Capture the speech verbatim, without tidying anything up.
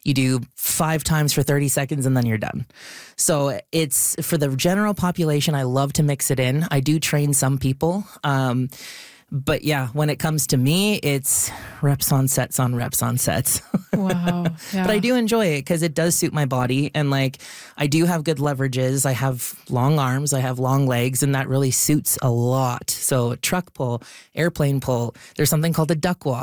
You do five times for thirty seconds and then you're done. So it's for the general population. I love to mix it in. I do train some people. Um, But yeah, when it comes to me, it's reps on sets on reps on sets. Wow. Yeah. But I do enjoy it because it does suit my body. And like, I do have good leverages. I have long arms, I have long legs, and that really suits a lot. So truck pull, airplane pull, there's something called a duck walk.